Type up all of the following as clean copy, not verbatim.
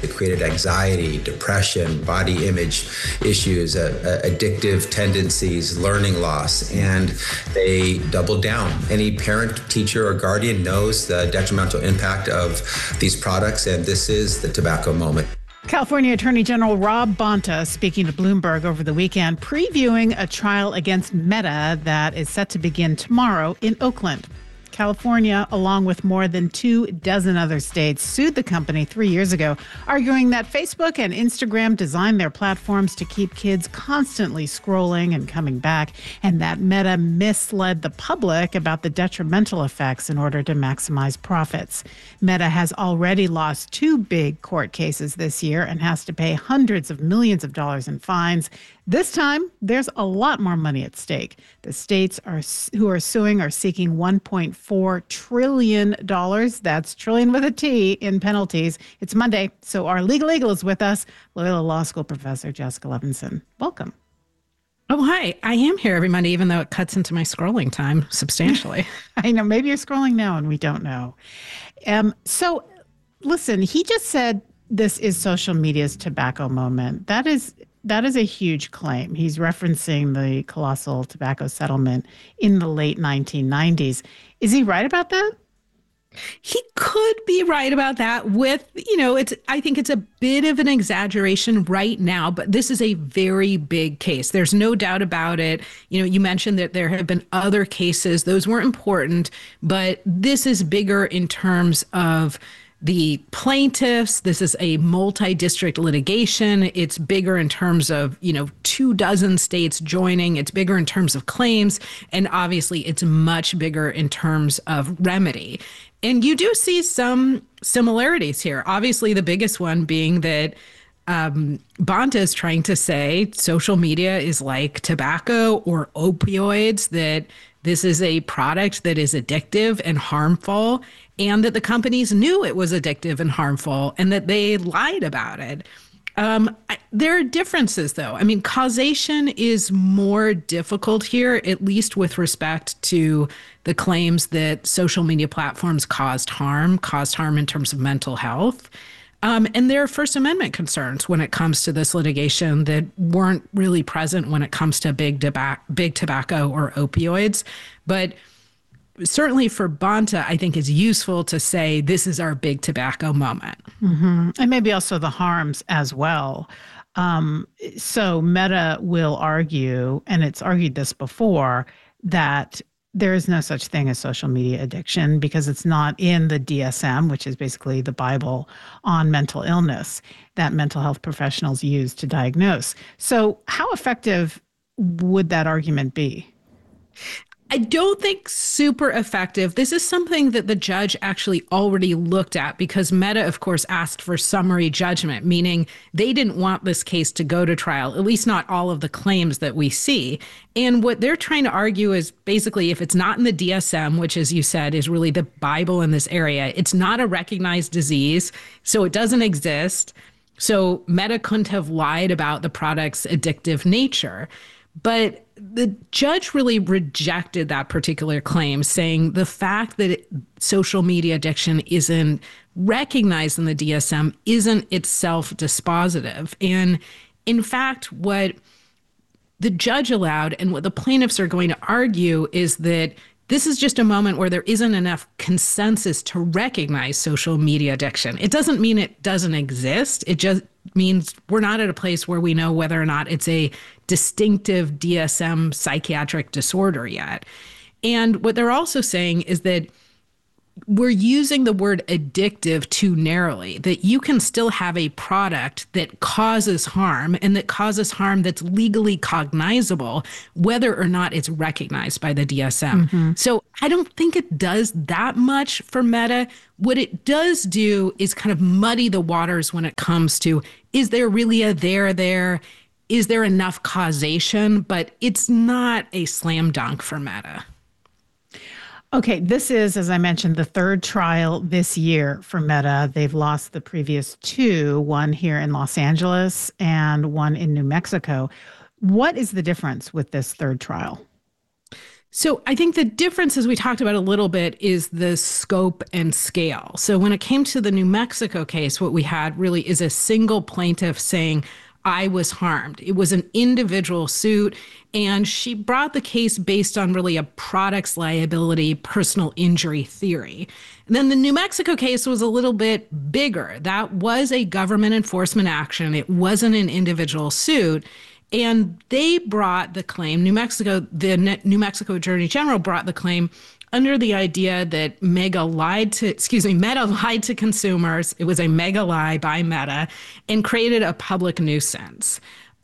It created anxiety, depression, body image issues, addictive tendencies, learning loss, and they doubled down. Any parent, teacher, or guardian knows the detrimental impact of these products, and this is the tobacco moment. California Attorney General Rob Bonta speaking to Bloomberg over the weekend, previewing a trial against Meta that is set to begin tomorrow in Oakland. California, along with more than 24 other states, sued the company 3 years ago, arguing that Facebook and Instagram designed their platforms to keep kids constantly scrolling and coming back, and that Meta misled the public about the detrimental effects in order to maximize profits. Meta has already lost 2 big court cases this year and has to pay hundreds of millions of dollars in fines. This time, there's a lot more money at stake. The states who are suing are seeking $1.4 trillion. That's trillion with a T in penalties. It's Monday, so our legal eagle is with us, Loyola Law School professor Jessica Levinson. Welcome. Oh, hi. I am here every Monday, even though it cuts into my scrolling time substantially. I know. Maybe you're scrolling now and we don't know. So, listen, he just said this is social media's tobacco moment. That is a huge claim. He's referencing the colossal tobacco settlement in the late 1990s. Is he right about that? He could be right about that with, I think it's a bit of an exaggeration right now, but this is a very big case. There's no doubt about it. You mentioned that there have been other cases. Those were important, but this is bigger in terms of the plaintiffs. This is a multi-district litigation. It's bigger in terms of, 24 states joining. It's bigger in terms of claims. And obviously, it's much bigger in terms of remedy. And you do see some similarities here. Obviously, the biggest one being that Bonta is trying to say social media is like tobacco or opioids, that this is a product that is addictive and harmful, and that the companies knew it was addictive and harmful, and that they lied about it. There are differences, though. I mean, causation is more difficult here, at least with respect to the claims that social media platforms caused harm in terms of mental health. And there are First Amendment concerns when it comes to this litigation that weren't really present when it comes to big tobacco or opioids. But certainly for Bonta, I think it's useful to say this is our big tobacco moment. Mm-hmm. And maybe also the harms as well. So Meta will argue, and it's argued this before, that there is no such thing as social media addiction because it's not in the DSM, which is basically the Bible on mental illness that mental health professionals use to diagnose. So how effective would that argument be? I don't think super effective. This is something that the judge actually already looked at because Meta, of course, asked for summary judgment, meaning they didn't want this case to go to trial, at least not all of the claims that we see. And what they're trying to argue is basically if it's not in the DSM, which, as you said, is really the Bible in this area, it's not a recognized disease, so it doesn't exist. So Meta couldn't have lied about the product's addictive nature. But the judge really rejected that particular claim, saying the fact that social media addiction isn't recognized in the DSM isn't itself dispositive. And in fact, what the judge allowed and what the plaintiffs are going to argue is that this is just a moment where there isn't enough consensus to recognize social media addiction. It doesn't mean it doesn't exist. It just means we're not at a place where we know whether or not it's a distinctive DSM psychiatric disorder yet. And what they're also saying is that we're using the word addictive too narrowly, that you can still have a product that causes harm and that causes harm that's legally cognizable, whether or not it's recognized by the DSM. Mm-hmm. So I don't think it does that much for Meta. What it does do is kind of muddy the waters when it comes to, is there really a there? Is there enough causation? But it's not a slam dunk for Meta. Okay, this is, as I mentioned, the third trial this year for Meta. They've lost the previous 2, one here in Los Angeles and one in New Mexico. What is the difference with this third trial? So I think the difference, as we talked about a little bit, is the scope and scale. So when it came to the New Mexico case, what we had really is a single plaintiff saying, I was harmed. It was an individual suit, and she brought the case based on really a products liability, personal injury theory. And then the New Mexico case was a little bit bigger. That was a government enforcement action. It wasn't an individual suit. And they brought the claim, the New Mexico Attorney General brought the claim under the idea that Meta lied to consumers. It was a mega lie by Meta and created a public nuisance.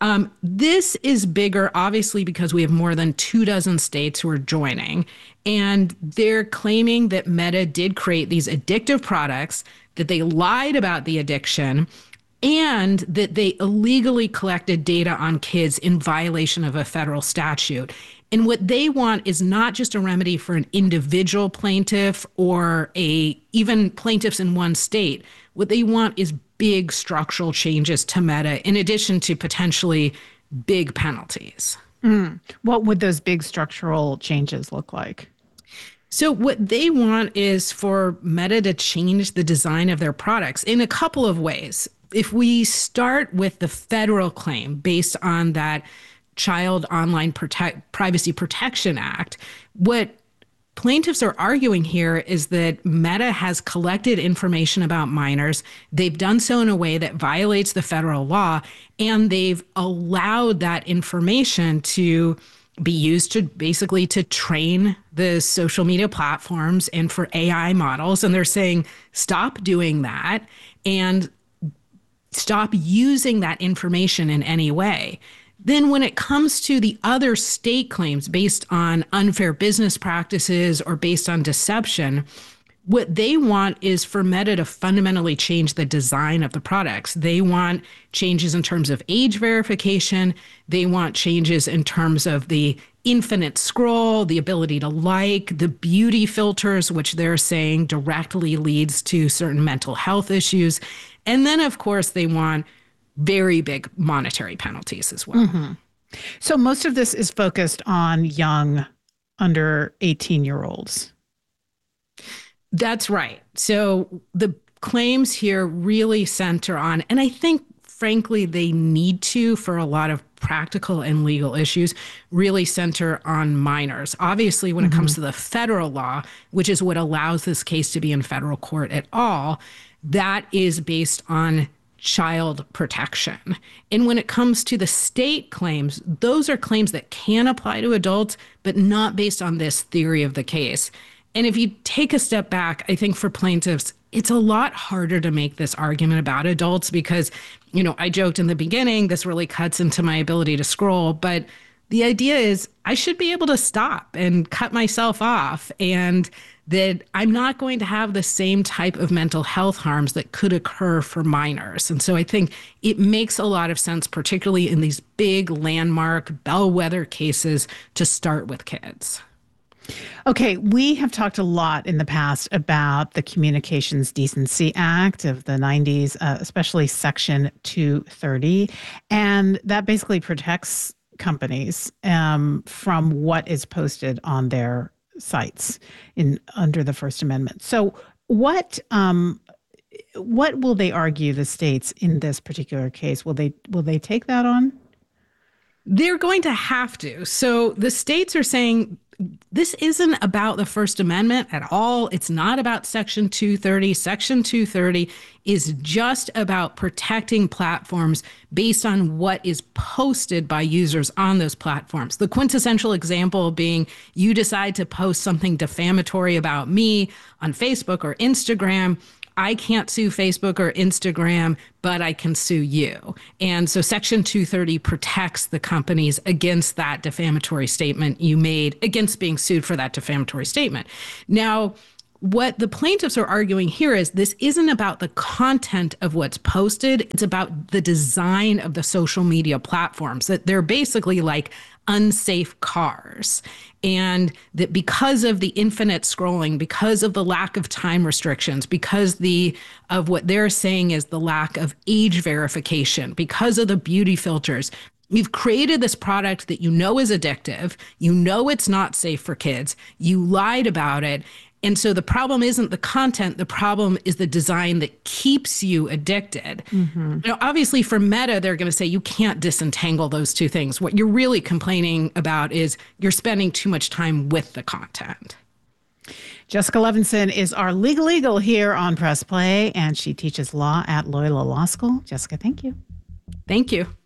This is bigger, obviously, because we have more than 24 states who are joining. And they're claiming that Meta did create these addictive products, that they lied about the addiction, and that they illegally collected data on kids in violation of a federal statute. And what they want is not just a remedy for an individual plaintiff or even plaintiffs in one state. What they want is big structural changes to Meta, in addition to potentially big penalties. What would those big structural changes look like? So what they want is for Meta to change the design of their products in a couple of ways. If we start with the federal claim based on that Child Online Privacy Protection Act, what plaintiffs are arguing here is that Meta has collected information about minors. They've done so in a way that violates the federal law, and they've allowed that information to be used to train the social media platforms and for AI models. And they're saying, stop doing that and stop using that information in any way. Then when it comes to the other state claims based on unfair business practices or based on deception, what they want is for Meta to fundamentally change the design of the products. They want changes in terms of age verification. They want changes in terms of the infinite scroll, the ability to like, the beauty filters, which they're saying directly leads to certain mental health issues. And then, of course, they want very big monetary penalties as well. Mm-hmm. So most of this is focused on young, under 18-year-olds. That's right. So the claims here really center on, and I think, frankly, they need to, for a lot of practical and legal issues, really center on minors. Obviously, when it comes to the federal law, which is what allows this case to be in federal court at all, that is based on child protection. And when it comes to the state claims, those are claims that can apply to adults, but not based on this theory of the case. And if you take a step back, I think for plaintiffs, it's a lot harder to make this argument about adults because, I joked in the beginning, this really cuts into my ability to scroll, but the idea is I should be able to stop and cut myself off, and that I'm not going to have the same type of mental health harms that could occur for minors. And so I think it makes a lot of sense, particularly in these big landmark bellwether cases, to start with kids. Okay, we have talked a lot in the past about the Communications Decency Act of the 90s, especially Section 230, and that basically protects companies from what is posted on their sites under the First Amendment. So what will they argue, the states, in this particular case? Will they take that on? They're going to have to. So the states are saying this isn't about the First Amendment at all. It's not about Section 230. Section 230 is just about protecting platforms based on what is posted by users on those platforms. The quintessential example being you decide to post something defamatory about me on Facebook or Instagram. I can't sue Facebook or Instagram, but I can sue you. And so Section 230 protects the companies against that defamatory statement you made, against being sued for that defamatory statement. Now, what the plaintiffs are arguing here is this isn't about the content of what's posted. It's about the design of the social media platforms, that they're basically like unsafe cars. And that because of the infinite scrolling, because of the lack of time restrictions, because of what they're saying is the lack of age verification, because of the beauty filters, You've created this product that you know is addictive. You know it's not safe for kids. You lied about it. And so the problem isn't the content. The problem is the design that keeps you addicted. Obviously for Meta, they're going to say you can't disentangle those two things. What you're really complaining about is you're spending too much time with the content. Jessica Levinson is our legal eagle here on Press Play, and she teaches law at Loyola Law School. Jessica, thank you. Thank you.